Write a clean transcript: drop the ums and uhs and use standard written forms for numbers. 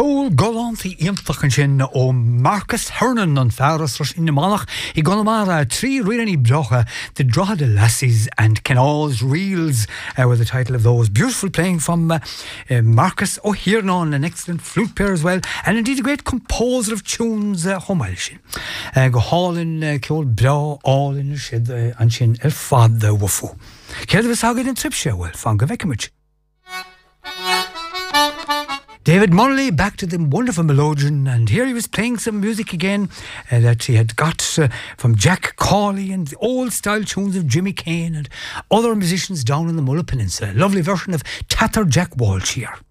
Ceol Golanthaí Iamtach sin ó Marcus Hernan an Ferris in the Monarch. He gone mar three really brocha, The Drogheda Lassies and Canals Reels were the title of those. Beautiful playing from Marcus O'Hiernan, an excellent flute player as well, and indeed a great composer of tunes. Homail sin. Go hall in Ceol Bra, all in the shed and sin fad wufu. Ceol was hagid in Tripshire, well, fanga vekimich. David Munnelly, back to the wonderful melodeon, and here he was playing some music again that he had got from Jack Cawley and the old style tunes of Jimmy Kane and other musicians down in the Mulla Peninsula. Lovely version of Tather Jack Walsh here.